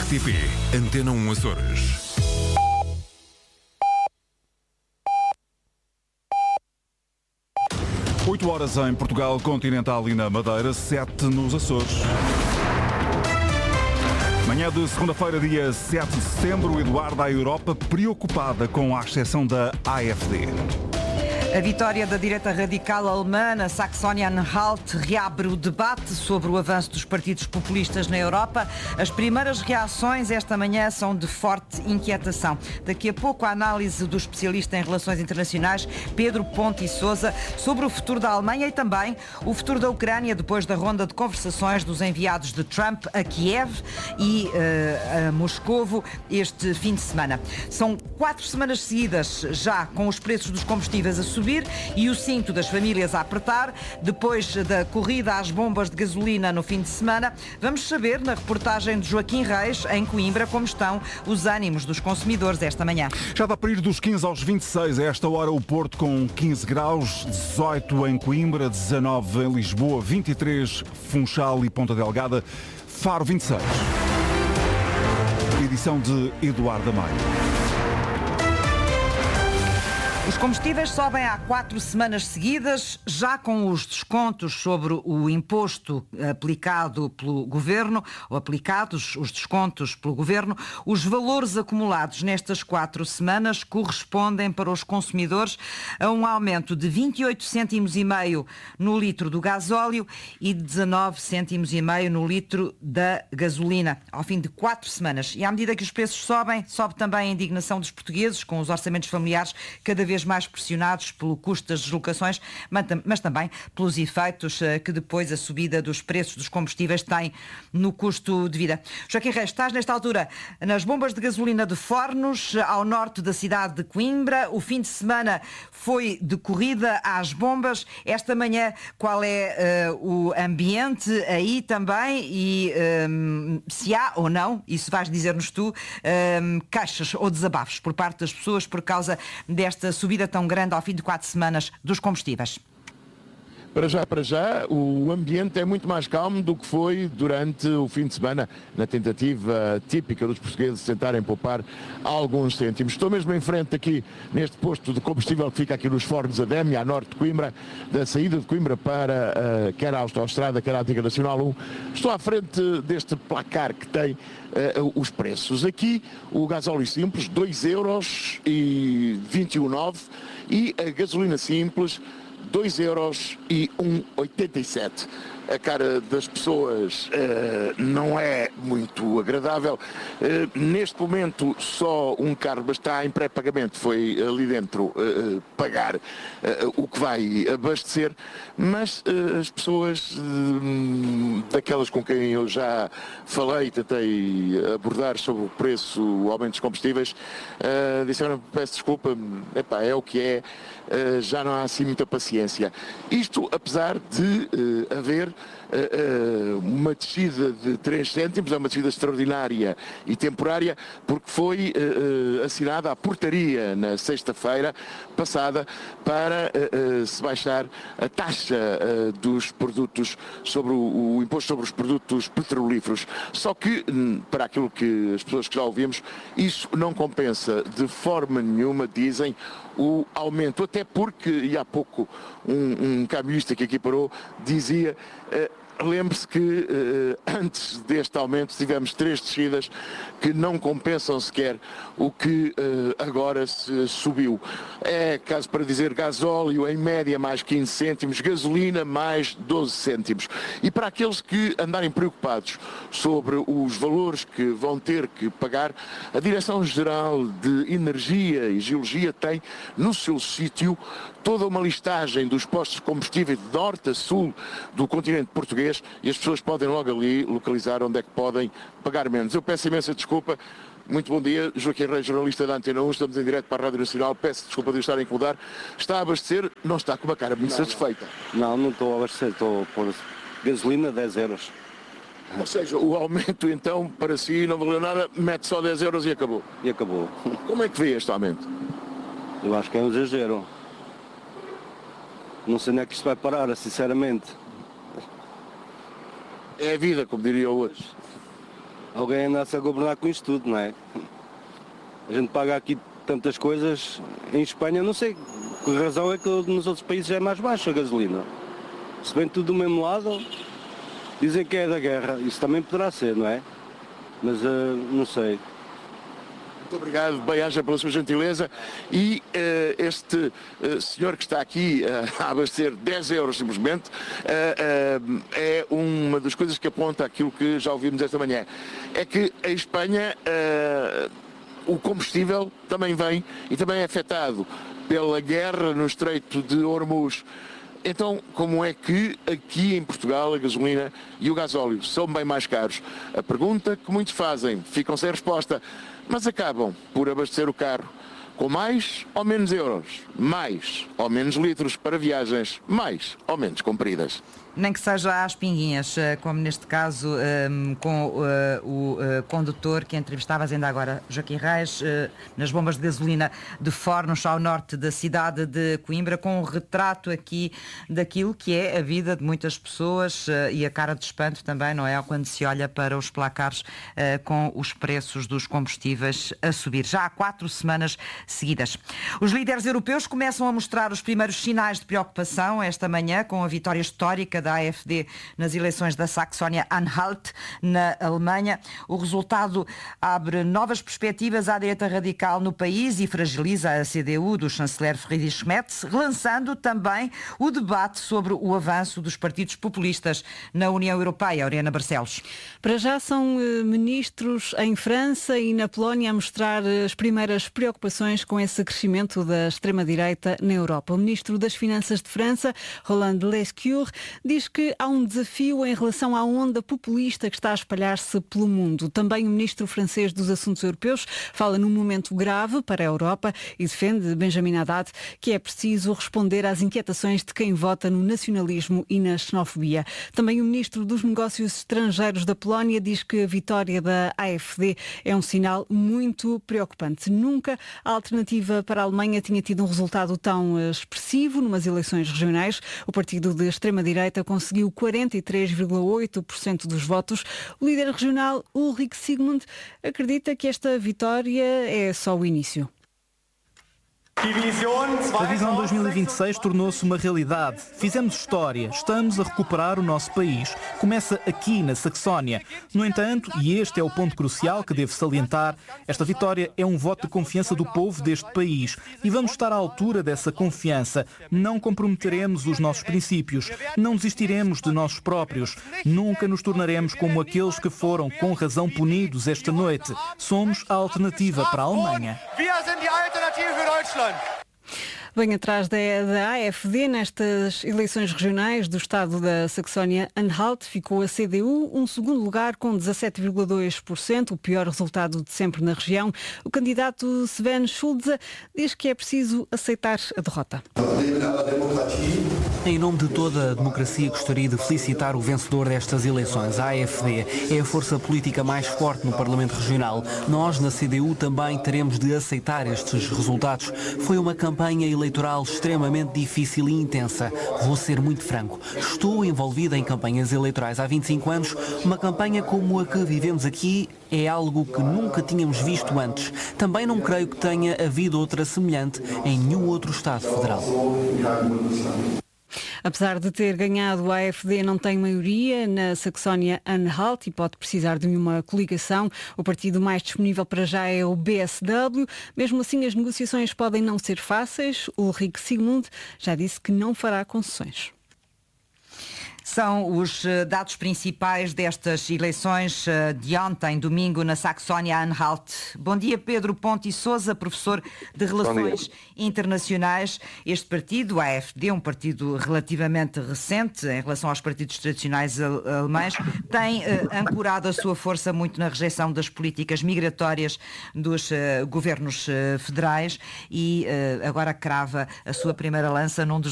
RTP Antena 1 Açores. Oito horas em Portugal Continental e na Madeira, 7 nos Açores. Manhã de segunda-feira, dia 7 de setembro, Eduardo, a Europa preocupada com a ascensão da AfD. A vitória da direita radical alemã na Saxony-Anhalt reabre o debate sobre o avanço dos partidos populistas na Europa. As primeiras reações esta manhã são de forte inquietação. Daqui a pouco a análise do especialista em relações internacionais, Pedro Ponte e Sousa, sobre o futuro da Alemanha e também o futuro da Ucrânia depois da ronda de conversações dos enviados de Trump a Kiev e a Moscovo este fim de semana. São 4 semanas seguidas já com os preços dos combustíveis a subir e o cinto das famílias a apertar. Depois da corrida às bombas de gasolina no fim de semana, vamos saber na reportagem de Joaquim Reis, em Coimbra, como estão os ânimos dos consumidores esta manhã. Já dá para ir dos 15 aos 26. A esta hora o Porto com 15 graus, 18 em Coimbra, 19 em Lisboa, 23 Funchal e Ponta Delgada, Faro 26. Edição de Eduardo Amaro. Os combustíveis sobem há 4 semanas seguidas, já com os descontos sobre o imposto aplicado pelo Governo, ou aplicados os descontos pelo Governo. Os valores acumulados nestas 4 semanas correspondem para os consumidores a um aumento de 28 cêntimos e meio no litro do gasóleo e 19 cêntimos e meio no litro da gasolina, ao fim de 4 semanas. E à medida que os preços sobem, sobe também a indignação dos portugueses, com os orçamentos familiares cada vez mais pressionados pelo custo das deslocações, mas também pelos efeitos que depois a subida dos preços dos combustíveis tem no custo de vida. Joaquim Reis, estás nesta altura nas bombas de gasolina de Fornos, ao norte da cidade de Coimbra. O fim de semana foi de corrida às bombas. Esta manhã, qual é o ambiente aí também e se há ou não, isso vais dizer-nos tu, queixas ou desabafos por parte das pessoas por causa desta subida tão grande ao fim de 4 semanas dos combustíveis? Para já, o ambiente é muito mais calmo do que foi durante o fim de semana, na tentativa típica dos portugueses de tentarem poupar alguns cêntimos. Estou mesmo em frente aqui, neste posto de combustível que fica aqui nos Fornos Adémia, a norte de Coimbra, da saída de Coimbra para quer a autoestrada, quer a Antiga Nacional 1. Estou à frente deste placar que tem os preços. Aqui, o gasóleo simples, 2,21,9 e a gasolina simples, 2,1,87 €. A cara das pessoas não é muito agradável. Neste momento só um carro está em pré-pagamento, foi ali dentro pagar o que vai abastecer, mas as pessoas daquelas com quem eu já falei, tentei abordar sobre o preço, o aumento dos combustíveis, disseram, peço desculpa, é o que é, já não há assim muita paciência. Isto apesar de haver uma descida de 3 cêntimos, é uma descida extraordinária e temporária, porque foi assinada a portaria na sexta-feira passada para se baixar a taxa dos produtos sobre o imposto sobre os produtos petrolíferos. Só que, para aquilo que as pessoas que já ouvimos, isso não compensa de forma nenhuma, dizem, o aumento, até porque, e há pouco um camionista que aqui parou, dizia, lembre-se que antes deste aumento tivemos 3 descidas que não compensam sequer o que agora se subiu. É caso para dizer gasóleo em média mais 15 cêntimos, gasolina mais 12 cêntimos. E para aqueles que andarem preocupados sobre os valores que vão ter que pagar, a Direção-Geral de Energia e Geologia tem no seu sítio toda uma listagem dos postos de combustível de norte a sul do continente português e as pessoas podem logo ali localizar onde é que podem pagar menos. Eu peço imensa desculpa. Muito bom dia, Joaquim Reis, jornalista da Antena 1, estamos em direto para a Rádio Nacional, peço desculpa de estar a incomodar. Está a abastecer, não está com uma cara muito satisfeita. Não estou a abastecer, estou a pôr gasolina 10 €. Ou seja, o aumento então para si não valeu nada, mete só 10 € e acabou. E acabou. Como é que vê este aumento? Eu acho que é um exagero. Não sei onde é que isto vai parar, sinceramente. É a vida, como diria outros. alguém andasse a governar com isto tudo, não é? A gente paga aqui tantas coisas, em Espanha não sei, por razão é que nos outros países é mais baixa a gasolina. Se vem tudo do mesmo lado, dizem que é da guerra, isso também poderá ser, não é? Mas não sei. Muito obrigado, bem-aja, pela sua gentileza. E este senhor que está aqui a abastecer 10 euros simplesmente, é uma das coisas que aponta aquilo que já ouvimos esta manhã. É que em Espanha o combustível também vem e também é afetado pela guerra no Estreito de Hormuz. Então, como é que aqui em Portugal a gasolina e o gasóleo são bem mais caros? A pergunta que muitos fazem, ficam sem resposta, mas acabam por abastecer o carro com mais ou menos euros, mais ou menos litros para viagens mais ou menos compridas. Nem que seja às pinguinhas, como neste caso com o condutor que entrevistavas ainda agora, Joaquim Reis, nas bombas de gasolina de Fornos, ao norte da cidade de Coimbra, com um retrato aqui daquilo que é a vida de muitas pessoas e a cara de espanto também, não é? Quando se olha para os placares com os preços dos combustíveis a subir, já há 4 semanas seguidas. Os líderes europeus começam a mostrar os primeiros sinais de preocupação esta manhã com a vitória histórica da AfD nas eleições da Saxónia-Anhalt, na Alemanha. O resultado abre novas perspectivas à direita radical no país e fragiliza a CDU do chanceler Friedrich Merz, relançando também o debate sobre o avanço dos partidos populistas na União Europeia. Oriana Barcelos. Para já são ministros em França e na Polónia a mostrar as primeiras preocupações com esse crescimento da extrema-direita na Europa. O ministro das Finanças de França, Roland Lescure, diz que há um desafio em relação à onda populista que está a espalhar-se pelo mundo. Também o ministro francês dos Assuntos Europeus fala num momento grave para a Europa e defende, Benjamin Haddad, que é preciso responder às inquietações de quem vota no nacionalismo e na xenofobia. Também o ministro dos Negócios Estrangeiros da Polónia diz que a vitória da AfD é um sinal muito preocupante. Nunca a alternativa para a Alemanha tinha tido um resultado tão expressivo numas eleições regionais. O partido de extrema-direita conseguiu 43,8% dos votos. O líder regional, Ulrich Sigmund, acredita que esta vitória é só o início. A visão 2026 tornou-se uma realidade. Fizemos história, estamos a recuperar o nosso país. Começa aqui na Saxónia. No entanto, e este é o ponto crucial que devo salientar, esta vitória é um voto de confiança do povo deste país. E vamos estar à altura dessa confiança. Não comprometeremos os nossos princípios. Não desistiremos de nós próprios. Nunca nos tornaremos como aqueles que foram com razão punidos esta noite. Somos a alternativa para a Alemanha. Bem atrás da AfD, nestas eleições regionais do estado da Saxónia-Anhalt, ficou a CDU, um segundo lugar com 17,2%, o pior resultado de sempre na região. O candidato Sven Schulze diz que é preciso aceitar a derrota. Em nome de toda a democracia, gostaria de felicitar o vencedor destas eleições, a AfD. É a força política mais forte no Parlamento Regional. Nós, na CDU, também teremos de aceitar estes resultados. Foi uma campanha eleitoral extremamente difícil e intensa. Vou ser muito franco. Estou envolvida em campanhas eleitorais há 25 anos. Uma campanha como a que vivemos aqui é algo que nunca tínhamos visto antes. Também não creio que tenha havido outra semelhante em nenhum outro Estado federal. Apesar de ter ganhado, a AfD não tem maioria na Saxónia-Anhalt e pode precisar de uma coligação. O partido mais disponível para já é o BSW. Mesmo assim, as negociações podem não ser fáceis. O Ulrich Sigmund já disse que não fará concessões. São os dados principais destas eleições de ontem, domingo, na Saxónia-Anhalt. Bom dia, Pedro Ponte Sousa, professor de Relações Internacionais. Este partido, a AfD, um partido relativamente recente em relação aos partidos tradicionais alemães, tem ancorado a sua força muito na rejeição das políticas migratórias dos governos federais e agora crava a sua primeira lança num dos